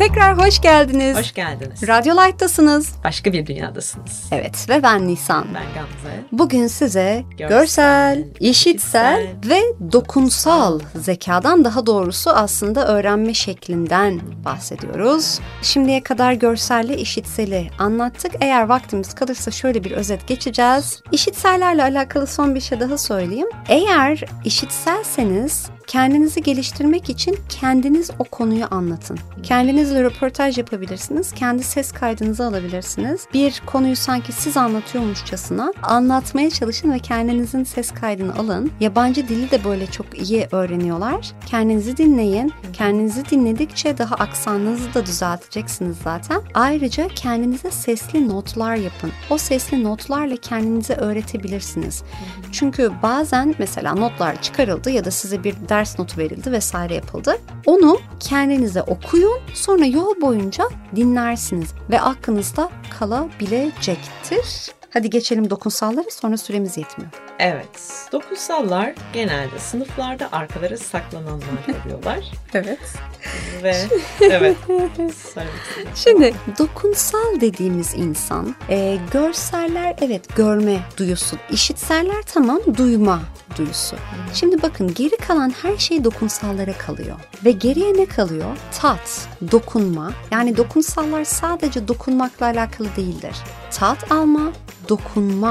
Tekrar hoş geldiniz. Hoş geldiniz. Radyo Light'tasınız. Başka bir dünyadasınız. Evet ve ben Nisan. Ben Gamze. Bugün size görsel, işitsel ve dokunsal zekadan, daha doğrusu aslında öğrenme şeklinden bahsediyoruz. Şimdiye kadar görselle işitseli anlattık. Eğer vaktimiz kalırsa şöyle bir özet geçeceğiz. İşitsellerle alakalı son bir şey daha söyleyeyim. Eğer işitselseniz kendinizi geliştirmek için kendiniz o konuyu anlatın. Kendinizle röportaj yapabilirsiniz. Kendi ses kaydınızı alabilirsiniz. Bir konuyu sanki siz anlatıyormuşçasına anlatmaya çalışın ve kendinizin ses kaydını alın. Yabancı dili de böyle çok iyi öğreniyorlar. Kendinizi dinleyin. Kendinizi dinledikçe daha aksanınızı da düzelteceksiniz zaten. Ayrıca kendinize sesli notlar yapın. O sesli notlarla kendinize öğretebilirsiniz. Çünkü bazen mesela notlar çıkarıldı ya da size bir ders notu verildi vesaire yapıldı. Onu kendinize okuyun, sonra yol boyunca dinlersiniz ve aklınızda kalabilecektir. Hadi geçelim dokunsallara, sonra süremiz yetmiyor. Evet, dokunsallar genelde sınıflarda arkalara saklananlar oluyorlar. Evet. Ve evet. Şimdi dokunsal dediğimiz insan, görseller evet görme duyusu, işitseller tamam duyma duyusu. Şimdi bakın, geri kalan her şey dokunsallara kalıyor. Ve geriye ne kalıyor? Tat, dokunma. Yani dokunsallar sadece dokunmakla alakalı değildir. Tat alma, dokunma